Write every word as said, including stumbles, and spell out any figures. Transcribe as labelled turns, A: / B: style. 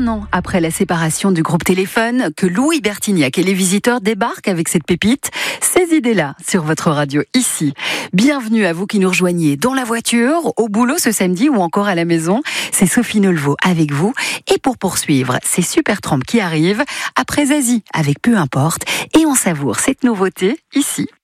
A: un an après la séparation du groupe Téléphone que Louis Bertignac et les visiteurs débarquent avec cette pépite, ces idées-là sur votre radio ici. Bienvenue à vous qui nous rejoignez dans la voiture, au boulot ce samedi ou encore à la maison. C'est Sophie Nolvo avec vous. Et pour poursuivre, c'est Supertramp qui arrive après Zazie avec Peu importe. Et on savoure cette nouveauté ici